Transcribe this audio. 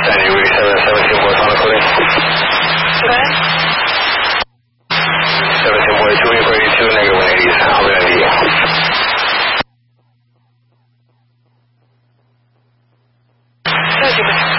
January 17 boys on the footing. Okay. 17 boys, 2 negative 180s. I'll be on the Good.